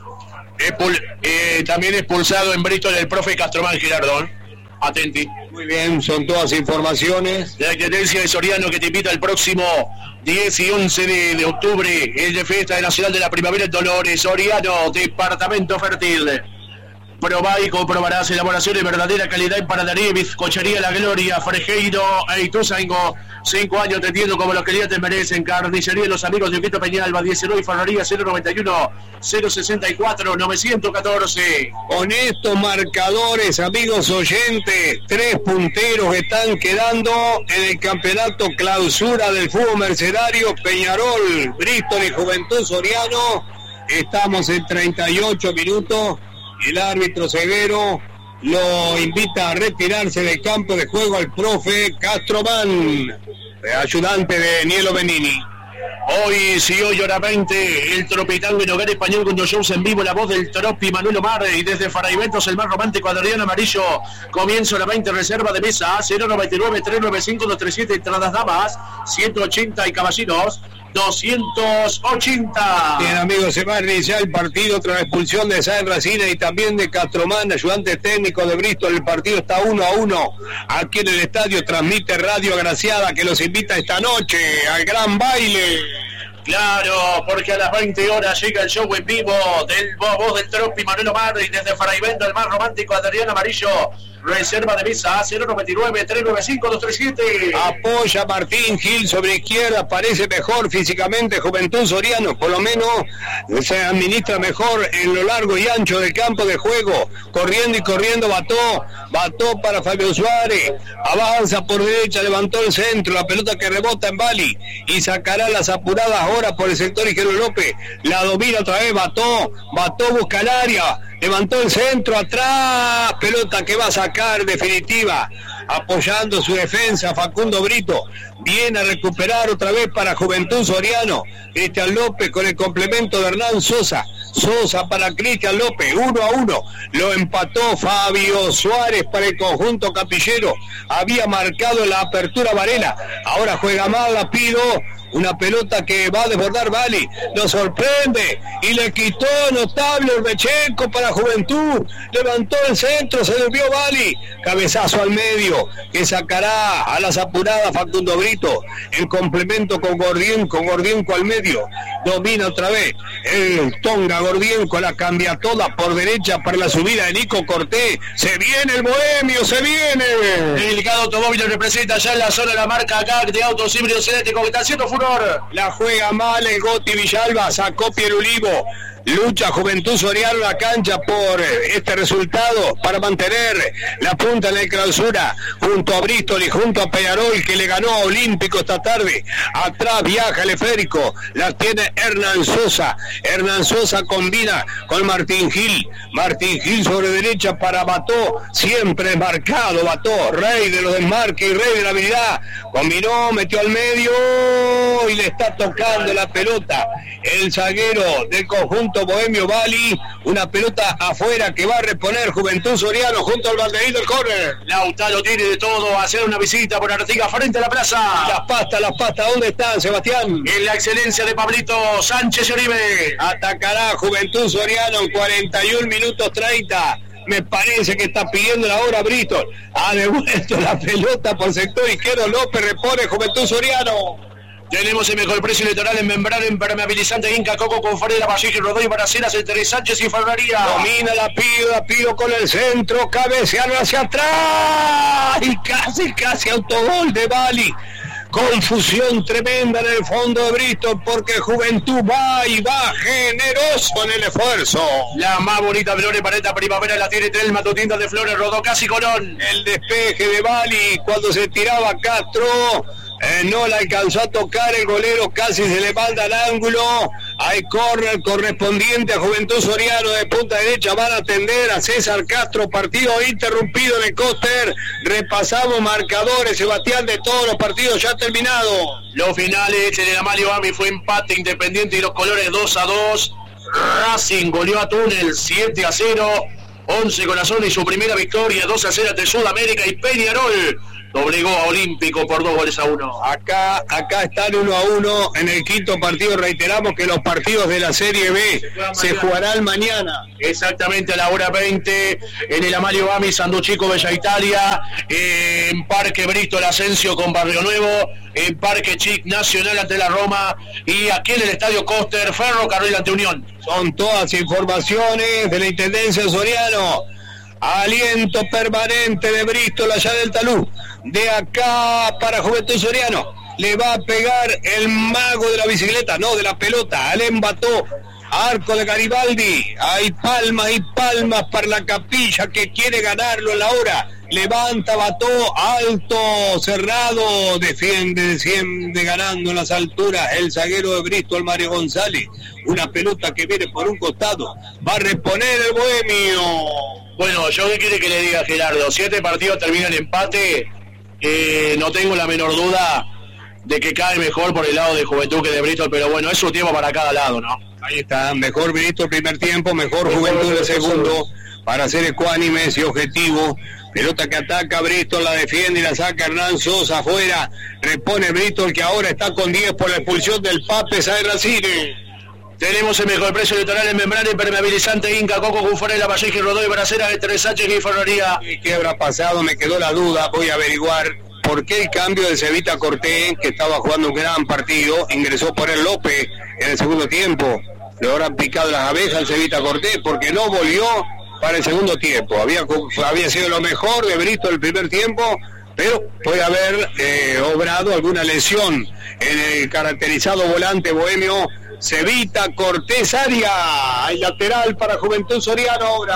Expul- eh, también expulsado en Bristol el profe Castromán Girardón. Atenti. Muy bien, son todas informaciones. La tendencia de Soriano que te invita el próximo diez y once de, de octubre, el de Fiesta Nacional de la Primavera en Dolores. Soriano, departamento fértil. Probá y comprobarás elaboración de verdadera calidad en panadería, bizcochería La Gloria, Frejeiro e Ituzaingó. Cinco años atendiendo como los clientes merecen. Carnicería Los Amigos de Oquito Peñalba, diecinueve, Fornería cero noventa y uno, cero sesenta y cuatro, novecientos catorce. Con estos marcadores, amigos oyentes, tres punteros están quedando en el campeonato clausura del fútbol mercenario. Peñarol, Bristol y Juventud Soriano. Estamos en treinta y ocho minutos. El árbitro Severo lo invita a retirarse del campo de juego al profe Castromán, ayudante de Nielo Benini. Hoy, si hoy hora veinte, el Tropitango en Hogar Español con dos shows en vivo, la voz del Tropi, Manuel Omar, y desde Faraiventos, el más romántico, Adrián Amarillo. Comienzo la veinte, reserva de mesa, cero noventa y nueve, trescientos noventa y cinco, doscientos treinta y siete, entradas damas, ciento ochenta y caballeros, doscientos ochenta. Bien, amigos, se va a iniciar el partido tras la expulsión de Sáenz Racina y también de Castromán, ayudante técnico de Bristol. El partido está uno a uno aquí en el estadio. Transmite Radio Agraciada, que los invita esta noche al gran baile. Claro, porque a las veinte horas llega el show en vivo del voz del Tropi, Manuel Omar, y desde Faraivento, el más romántico, Adrián Amarillo. Reserva de mesa, cero noventa y nueve, trescientos noventa y cinco, doscientos treinta y siete. Apoya Martín Gil sobre izquierda, parece mejor físicamente Juventud Soriano, por lo menos se administra mejor en lo largo y ancho del campo de juego. Corriendo y corriendo Bató, Bató para Fabio Suárez, avanza por derecha, levantó el centro, la pelota que rebota en Bali y sacará las apuradas ahora por el sector Igero López. La domina otra vez Bató, Bató busca el área, levantó el centro atrás, pelota que va a sacar definitiva, apoyando su defensa Facundo Brito. Viene a recuperar otra vez para Juventud Soriano, Cristian López con el complemento de Hernán Sosa. Sosa para Cristian López, uno a uno, lo empató Fabio Suárez para el conjunto capillero. Había marcado la apertura Varela, ahora juega mal la Pido. Una pelota que va a desbordar Bali, lo sorprende y le quitó notable Urbecheco para Juventud, levantó el centro, se desvió Bali, cabezazo al medio que sacará a las apuradas Facundo Brito, el complemento con Gordienco, con Gordienco al medio, domina otra vez el Tonga Gordienco, la cambia toda por derecha para la subida de Nico Cortés. Se viene el bohemio, se viene. El delicado automóvil representa ya en la zona la marca G A C de autos híbridos eléctricos que está haciendo furor. La juega mal el Goti Villalba, sacó Pierulivo. Lucha Juventud Soriano la cancha por este resultado para mantener la punta en la clausura junto a Bristol y junto a Peñarol, que le ganó a Olímpico esta tarde. Atrás viaja el esférico, la tiene Hernán Sosa. Hernán Sosa combina con Martín Gil. Martín Gil sobre derecha para Bató, siempre marcado Bató, rey de los desmarques y rey de la habilidad. Combinó, metió al medio y le está tocando la pelota el zaguero del conjunto Bohemio Bali, una pelota afuera que va a reponer Juventud Soriano junto al banderín del córner. Lautaro tiene de todo, hacer una visita por Artigas frente a la plaza. Las pastas, las pastas, ¿dónde están, Sebastián? En la excelencia de Pablito Sánchez y Oribe. Atacará Juventud Soriano en cuarenta y un minutos treinta. Me parece que está pidiendo la hora Bristol. Ha devuelto la pelota por sector izquierdo. López repone Juventud Soriano. Tenemos el mejor precio litoral en membrana impermeabilizante Inca Coco con Farela, Vallejo, Rodó y Baraceras entre Sánchez y Ferrería. Domina la Pido, la Pido con el centro, cabeceando hacia atrás y casi, casi autogol de Bali. Confusión tremenda en el fondo de Bristol porque Juventud va y va generoso en el esfuerzo. La más bonita Flores Pareta Primavera la tiene Tres Matutinta de Flores, Rodó casi Colón. El despeje de Bali cuando se tiraba Castro. Eh, no la alcanzó a tocar el golero, casi se le manda al ángulo. Hay córner correspondiente a Juventud Soriano de punta derecha. Van a atender a César Castro. Partido interrumpido en el Coster. Repasamos marcadores, Sebastián, de todos los partidos ya terminados. Los finales en el Amalio Ami fue empate Independiente y los colores dos a dos. Racing goleó a Túnel siete a cero. once Corazón y su primera victoria dos a cero ante Sudamérica. Y Peñarol doblegó a Olímpico por dos goles a uno. Acá, acá están uno a uno en el quinto partido. Reiteramos que los partidos de la Serie B se, se jugarán mañana. Exactamente a la hora veinte en el Amalio Ami, Sanduchico, Bella Italia, eh, en Parque Bristol, Asensio con Barrio Nuevo, en Parque Chic, Nacional ante la Roma y aquí en el Estadio Coster, Ferrocarril ante Unión. Son todas informaciones de la Intendencia Soriano. Aliento permanente de Bristol allá del Talú. De acá para Juventud Soriano. Le va a pegar el mago de la bicicleta, no, de la pelota. Alem Bató, arco de Garibaldi. Hay palmas y palmas para la Capilla que quiere ganarlo en la hora. Levanta Bató, alto, cerrado, defiende, defiende ganando en las alturas el zaguero de Bristol, Mario González. Una pelota que viene por un costado. Va a reponer el bohemio. Bueno, yo qué quiere que le diga Gerardo, siete partidos terminan en empate, eh, no tengo la menor duda de que cae mejor por el lado de Juventud que de Bristol, pero bueno, es su tiempo para cada lado, ¿no? Ahí está, mejor Bristol primer tiempo, mejor, mejor Juventud el segundo, para ser ecuánimes y objetivos. Pelota que ataca Bristol, la defiende y la saca Hernán Sosa afuera, repone Bristol que ahora está con diez por la expulsión del Pape Saerracine. Tenemos el mejor precio litoral en membrana impermeabilizante Inca Coco con Farela, Vallejo, Rodó y Baraceras entre Sánchez y Ferrería. ¿Qué habrá pasado? Me quedó la duda, voy a averiguar por qué el cambio de Cevita Cortés, que estaba jugando un gran partido, ingresó por el López en el segundo tiempo. Le habrán picado las abejas al Cevita Cortés porque no volvió para el segundo tiempo. Había, había sido lo mejor de Bristol el primer tiempo, pero puede haber eh, obrado alguna lesión en el caracterizado volante bohemio Cevita Cortés Aria. Hay lateral para Juventud Soriano ahora.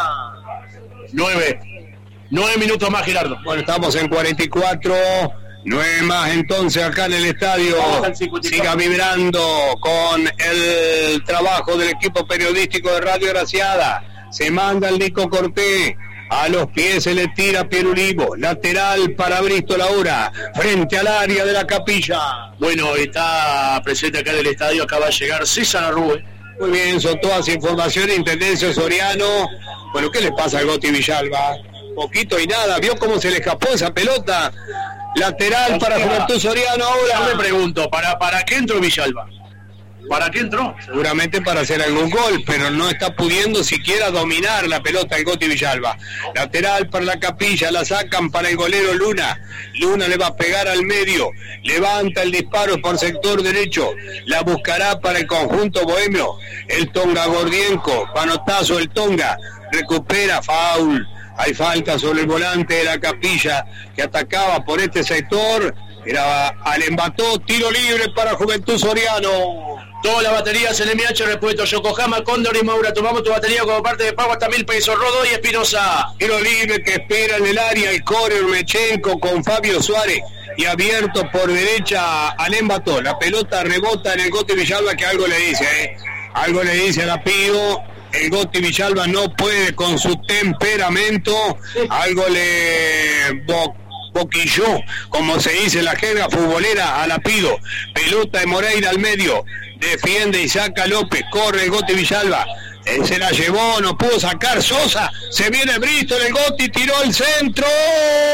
Nueve. Nueve minutos más, Gerardo. Bueno, estamos en cuarenta y cuatro. Nueve más entonces acá en el estadio. Siga vibrando con el trabajo del equipo periodístico de Radio Graciada. Se manda el Nico Cortés. A los pies se le tira Pierulivo. Lateral para Bristol ahora. Frente al área de la Capilla. Bueno, está presente acá en el estadio. Acaba de llegar César Arrue. Muy bien, son todas informaciones. Intendencia Soriano. Bueno, ¿qué le pasa al Goti Villalba? Poquito y nada. ¿Vio cómo se le escapó esa pelota? Lateral para Juventud Soriano ahora. Yo me pregunto, ¿para, para qué entró Villalba? ¿Para qué entró? Seguramente para hacer algún gol, pero no está pudiendo siquiera dominar la pelota el Goti Villalba. Lateral para la Capilla, la sacan para el golero Luna. Luna le va a pegar al medio, levanta el disparo por sector derecho, la buscará para el conjunto bohemio. El Tonga Gordienco, panotazo el Tonga, recupera, foul. Hay falta sobre el volante de la Capilla que atacaba por este sector. Era Alembató, tiro libre para Juventud Soriano. Todas las baterías en M H repuesto Yokohama, Cóndor y Maura. Tomamos tu batería como parte de pago hasta mil pesos. Rodó y Espinosa. Tiro libre que espera en el área el core Urmechenko con Fabio Suárez. Y abierto por derecha Alembató. La pelota rebota en el Goti Villalba que algo le dice, ¿eh? Algo le dice a la Pido. El Goti Villalba no puede con su temperamento. Algo le bo- boquilló, como se dice en la jerga futbolera, a la Pido. Pelota de Moreira al medio. Defiende y saca López. Corre el Goti Villalba. Eh, se la llevó, no pudo sacar Sosa. Se viene Bristol, el Goti tiró el centro.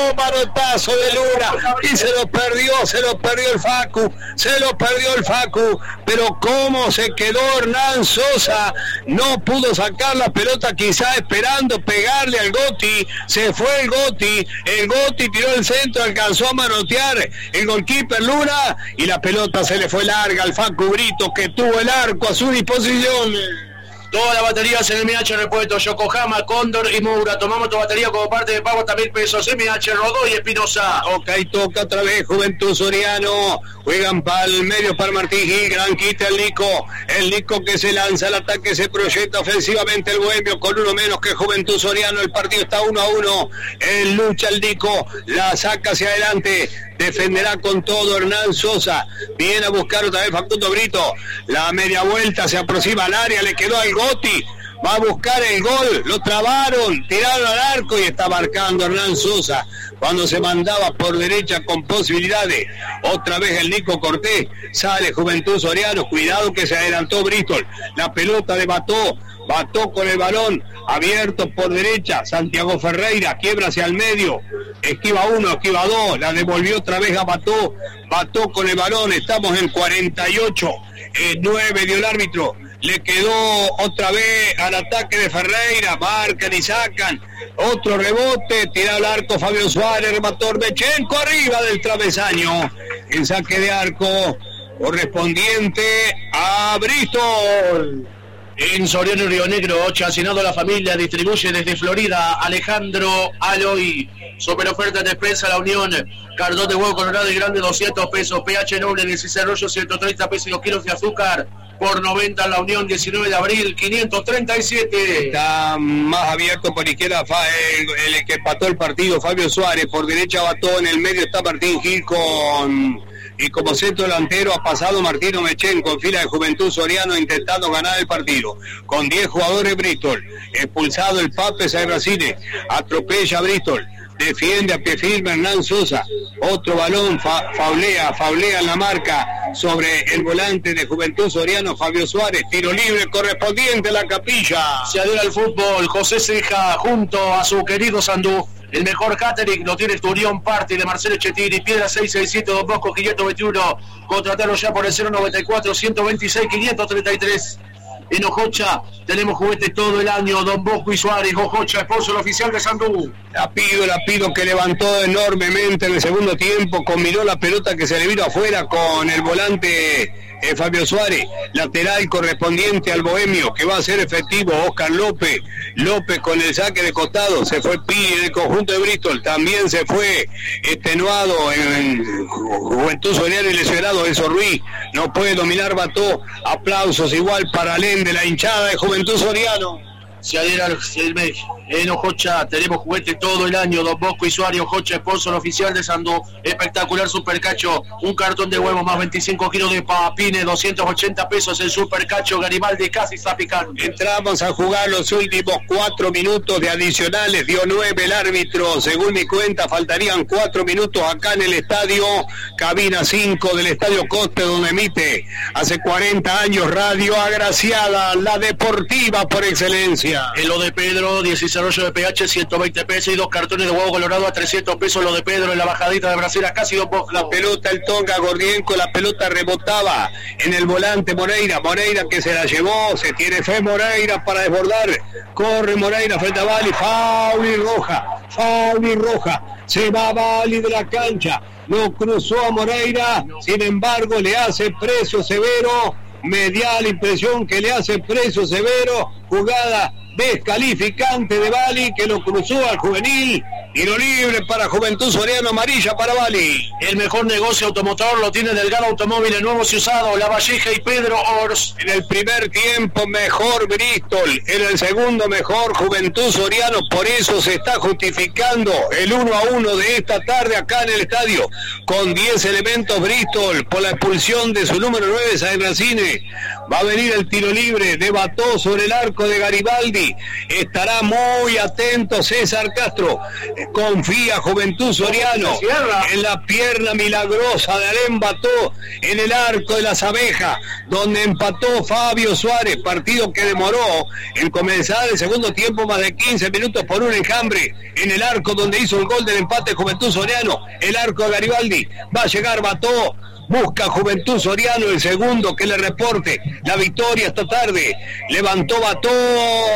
manotazo de Luna y se lo perdió, se lo perdió el Facu, se lo perdió el Facu, pero cómo se quedó Hernán Sosa, no pudo sacar la pelota, quizá esperando pegarle al Goti, se fue el Goti, el Goti tiró el centro, alcanzó a manotear el goalkeeper Luna y la pelota se le fue larga al Facu Brito, que tuvo el arco a su disposición. Todas las baterías en M H Repuesto, Yokohama, Cóndor y Moura. Tomamos tu batería como parte de pago también pesos. M H, Rodó y Espinosa. Ok, toca otra vez Juventud Soriano. Juegan para el medio para Martín Gil. Gran quita el Nico. El Nico que se lanza al ataque, se proyecta ofensivamente el Bohemio con uno menos que Juventud Soriano. El partido está uno a uno. El lucha el Nico. La saca hacia adelante. Defenderá con todo Hernán Sosa. Viene a buscar otra vez Facundo Brito. La media vuelta se aproxima al área. Le quedó al Goti. Va a buscar el gol. Lo trabaron. Tiraron al arco y está marcando Hernán Sosa. Cuando se mandaba por derecha con posibilidades. Otra vez el Nico Cortés. Sale Juventud Soriano. Cuidado que se adelantó Bristol. La pelota de Bató. Bató con el balón. Abierto por derecha. Santiago Ferreira. Quiebra hacia el medio. Esquiva uno, esquiva dos, la devolvió otra vez a Bató, Bató con el balón, estamos en cuarenta y ocho, eh, nueve dio el árbitro, le quedó otra vez al ataque de Ferreira, marcan y sacan, otro rebote, tira al arco Fabio Suárez, remató Bechenko arriba del travesaño, el saque de arco correspondiente a Bristol. En Soriano y Río Negro, chacinado la familia, distribuye desde Florida Alejandro Aloy. Super oferta de despensa La Unión. Cardón de huevo colorado y grande doscientos pesos. pH noble dieciséis rollos ciento treinta pesos y dos kilos de azúcar. Por noventa La Unión, diecinueve de abril, quinientos treinta y siete. Está más abierto por izquierda el, el que empató el partido, Fabio Suárez. Por derecha Bató, en el medio está Martín Gil con... Y como centro delantero ha pasado Martino Bechenko en fila de Juventud Soriano intentando ganar el partido. Con diez jugadores Bristol. Expulsado el Pape Sairracine. Atropella a Bristol. Defiende a pie firme Hernán Sosa. Otro balón, fa, faulea, faulea en la marca sobre el volante de Juventud Soriano, Fabio Suárez. Tiro libre correspondiente a la Capilla. Se adhiera al fútbol José Ceja junto a su querido Sandú. El mejor catering lo tiene Turión Party de Marcelo Chetini. Piedra seiscientos sesenta y siete, Don Bosco quinientos veintiuno. Contrataron ya por el cero noventa y cuatro, ciento veintiséis, quinientos treinta y tres. En Ojocha tenemos juguetes todo el año. Don Bosco y Suárez. Ojocha, sponsor oficial de Sandú. La pido, la pido que levantó enormemente en el segundo tiempo. Combinó la pelota que se le vino afuera con el volante eh, Fabio Suárez. Lateral correspondiente al Bohemio, que va a ser efectivo Oscar López. López con el saque de costado. Se fue Pi en el conjunto de Bristol. También se fue extenuado en, en Juventud Soriano y lesionado Enzo Ruiz. No puede dominar Bató. Aplausos igual para Len de la hinchada de Juventud Soriano. Se adhiera al en Ojocha, tenemos juguete todo el año. Don Bosco y Suárez, Ojocha, sponsor oficial de Sandú. Espectacular Supercacho, un cartón de huevo más veinticinco kilos de papines, doscientos ochenta pesos el Supercacho Garibaldi, casi está picando. Entramos a jugar los últimos cuatro minutos de adicionales, dio nueve el árbitro, según mi cuenta faltarían cuatro minutos acá en el estadio, cabina cinco del Estadio Coste, donde emite hace cuarenta años Radio Agraciada, la deportiva por excelencia. En lo de Pedro, dieciséis rollos de pH, ciento veinte pesos y dos cartones de huevo colorado a trescientos pesos. Lo de Pedro en la bajadita de Brasil, casi dos pocos. La pelota, el Tonga Gordienco, la pelota rebotaba en el volante Moreira. Moreira que se la llevó, se tiene fe Moreira para desbordar. Corre Moreira frente a Bali, faul y roja, faul y roja. Se va Bali de la cancha, lo cruzó a Moreira, sin embargo le hace precio severo. Me da la impresión que le hace precio severo. Jugada descalificante de Bali, que lo cruzó al juvenil. Tiro libre para Juventud Soriano, amarilla para Bali. El mejor negocio automotor lo tiene Delgado Automóviles, nuevos y usados, La Valleja y Pedro Ors. En el primer tiempo mejor Bristol, en el segundo mejor Juventud Soriano, por eso se está justificando el uno a uno de esta tarde acá en el estadio, con diez elementos Bristol, por la expulsión de su número nueve, Sairracine. Va a venir el tiro libre de Bató sobre el arco de Garibaldi. Estará muy atento César Castro. confía Juventud Soriano en la pierna milagrosa de Alem Bató, en el arco de las abejas, donde empató Fabio Suárez, partido que demoró en comenzar el segundo tiempo más de quince minutos por un enjambre, en el arco donde hizo el gol del empate Juventud Soriano, el arco de Garibaldi. Va a llegar Bató, busca Juventud Soriano el segundo que le reporte la victoria esta tarde. Levantó Bató.